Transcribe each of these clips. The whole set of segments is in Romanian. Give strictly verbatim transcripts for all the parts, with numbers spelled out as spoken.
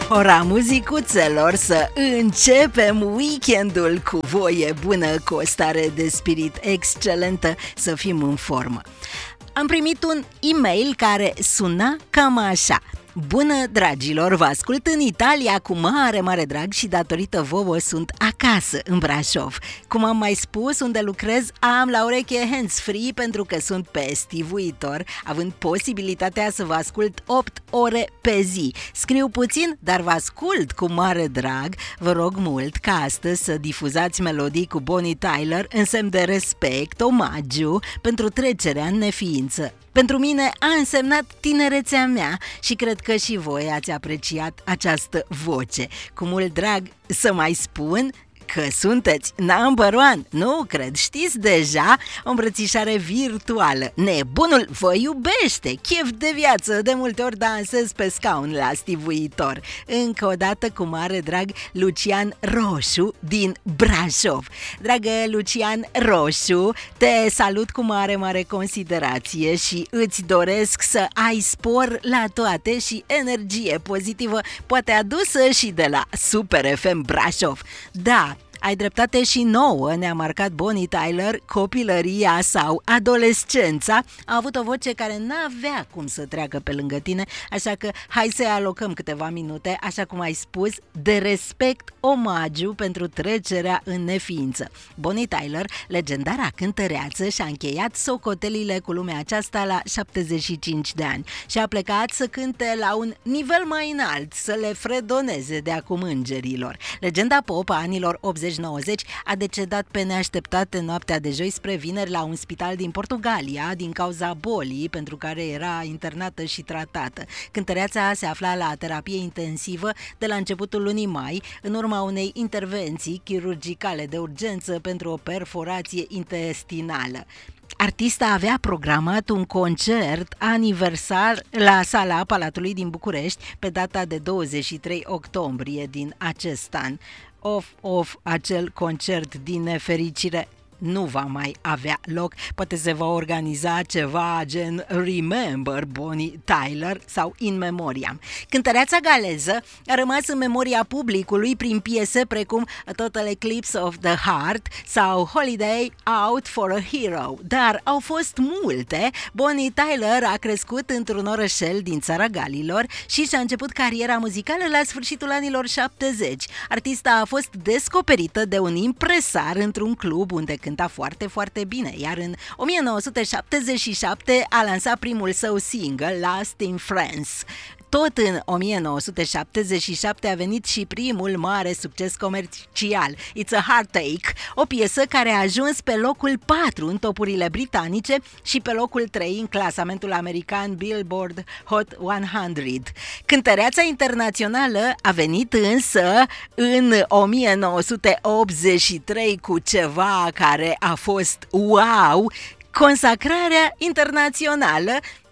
Ora muzicuțelor, să începem weekendul cu voie bună, cu o stare de spirit excelentă, să fim în formă. Am primit un e-mail care suna cam așa: bună, dragilor, vă ascult în Italia cu mare, mare drag și datorită vouă sunt acasă, în Brașov. Cum am mai spus, unde lucrez, am la ureche hands-free pentru că sunt pestivuitor, având posibilitatea să vă ascult opt ore pe zi. Scriu puțin, dar vă ascult cu mare drag. Vă rog mult ca astăzi să difuzați melodii cu Bonnie Tyler în semn de respect, omagiu pentru trecerea în neființă. Pentru mine a însemnat tinerețea mea și cred că și voi ați apreciat această voce. Cu mult drag să mai spun că sunteți number one, nu cred, știți deja, o îmbrățișare virtuală. Nebunul vă iubește, chef de viață, de multe ori dansez pe scaun la stivuitor. Încă o dată cu mare drag, Lucian Roșu din Brașov. Dragă Lucian Roșu, te salut cu mare, mare considerație și îți doresc să ai spor la toate și energie pozitivă, poate adusă și de la Super F M Brașov. Da, ai dreptate, și nouă ne-a marcat Bonnie Tyler. Copilăria sau adolescența a avut o voce care n-avea cum să treacă pe lângă tine, așa că hai să alocăm câteva minute, așa cum ai spus, de respect, omagiu pentru trecerea în neființă. Bonnie Tyler, legendara cântăreață, și-a încheiat socotelile cu lumea aceasta la șaptezeci și cinci de ani și a plecat să cânte la un nivel mai înalt, să le fredoneze de acum îngerilor. Legenda pop a anilor optzeci nouăzeci a decedat pe neașteptate noaptea de joi spre vineri la un spital din Portugalia din cauza bolii pentru care era internată și tratată. Cântăreața se afla la terapie intensivă de la începutul lunii mai, în urma unei intervenții chirurgicale de urgență pentru o perforație intestinală. Artista avea programat un concert aniversar la Sala Palatului din București pe data de douăzeci și trei octombrie din acest an. Of, of, acel concert din nefericire nu va mai avea loc. Poate se va organiza ceva gen Remember Bonnie Tyler sau In Memoriam. Cântăreața galeză a rămas în memoria publicului prin piese precum A Total Eclipse of the Heart sau Holiday Out for a Hero. Dar au fost multe. Bonnie Tyler a crescut într-un orășel din țara Galilor și și-a început cariera muzicală la sfârșitul anilor șaptezeci. Artista a fost descoperită de un impresar într-un club unde cânta foarte, foarte bine, iar în o mie nouă sute șaptezeci și șapte a lansat primul său single, Lost in France. Tot în o mie nouă sute șaptezeci și șapte a venit și primul mare succes comercial, It's a Heartache, o piesă care a ajuns pe locul patru în topurile britanice și pe locul trei în clasamentul american Billboard Hot o sută. Cântăreața internațională a venit însă în o mie nouă sute optzeci și trei cu ceva care a fost wow, consacrarea internațională,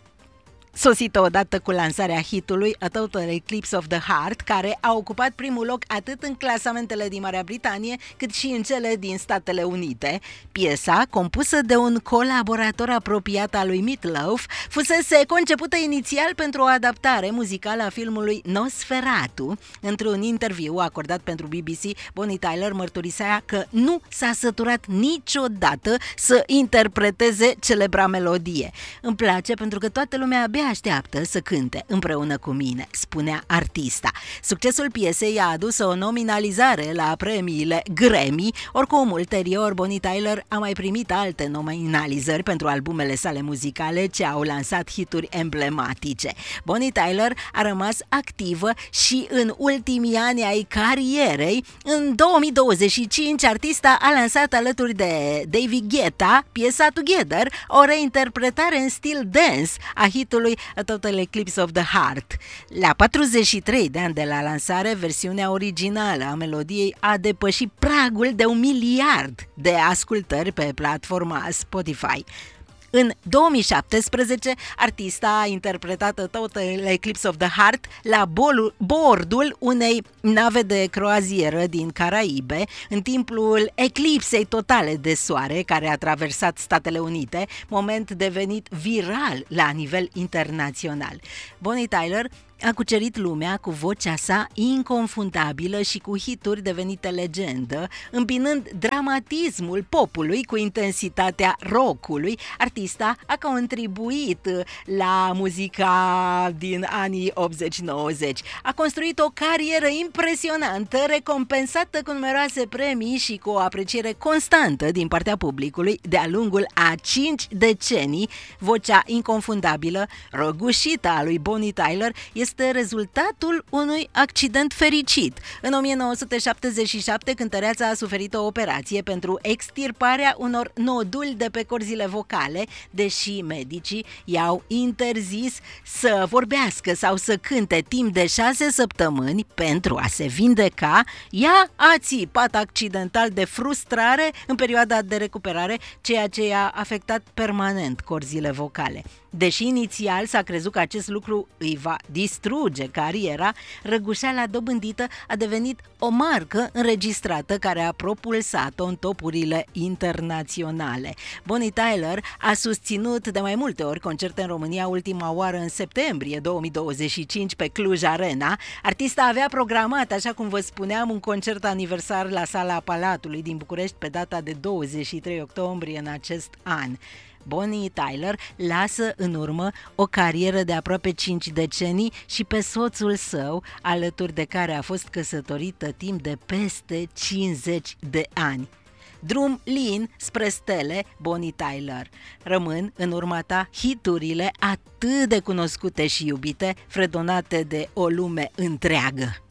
sosită odată cu lansarea hitului A Total Eclipse of the Heart, care a ocupat primul loc atât în clasamentele din Marea Britanie, cât și în cele din Statele Unite. Piesa, compusă de un colaborator apropiat al lui Meat Loaf, fusese concepută inițial pentru o adaptare muzicală a filmului Nosferatu. Într-un interviu acordat pentru B B C, Bonnie Tyler mărturisea că nu s-a săturat niciodată să interpreteze celebra melodie. Îmi place pentru că toată lumea abia așteaptă să cânte împreună cu mine, spunea artista. Succesul piesei a adus o nominalizare la premiile Grammy. Oricum, ulterior, Bonnie Tyler a mai primit alte nominalizări pentru albumele sale muzicale ce au lansat hituri emblematice. Bonnie Tyler a rămas activă și în ultimii ani ai carierei. În două mii douăzeci și cinci, artista a lansat alături de David Guetta piesa Together, o reinterpretare în stil dance a hitului A Total Eclipse of the Heart. La patruzeci și trei de ani de la lansare, versiunea originală a melodiei a depășit pragul de un miliard de ascultări pe platforma Spotify. În două mii șaptesprezece, artista a interpretat A Total Eclipse of the Heart la bolul, bordul unei nave de croazieră din Caraibe, în timpul eclipsei totale de soare care a traversat Statele Unite, moment devenit viral la nivel internațional. Bonnie Tyler a cucerit lumea cu vocea sa inconfundabilă și cu hituri devenite legendă, îmbinând dramatismul popului cu intensitatea rockului. Artista a contribuit la muzica din anii optzeci nouăzeci. A construit o carieră impresionantă, recompensată cu numeroase premii și cu o apreciere constantă din partea publicului de-a lungul a cinci decenii. Vocea inconfundabilă, răgușită a lui Bonnie Tyler este rezultatul unui accident fericit. În o mie nouă sute șaptezeci și șapte, cântăreața a suferit o operație pentru extirparea unor noduli de pe corzile vocale, deși medicii i-au interzis să vorbească sau să cânte timp de șase săptămâni pentru a se vindeca. Ea a țipat accidental de frustrare în perioada de recuperare, ceea ce i-a afectat permanent corzile vocale. Deși inițial s-a crezut că acest lucru îi va distruge cariera, răgușeala dobândită a devenit o marcă înregistrată care a propulsat-o în topurile internaționale. Bonnie Tyler a susținut de mai multe ori concerte în România, ultima oară în septembrie două mii douăzeci și cinci pe Cluj Arena. Artista avea programat, așa cum vă spuneam, un concert aniversar la Sala Palatului din București pe data de douăzeci și trei octombrie în acest an. Bonnie Tyler lasă în urmă o carieră de aproape cinci decenii și pe soțul său, alături de care a fost căsătorită timp de peste cincizeci de ani. Drum lin spre stele, Bonnie Tyler. Rămân în urma ta hiturile atât de cunoscute și iubite, fredonate de o lume întreagă.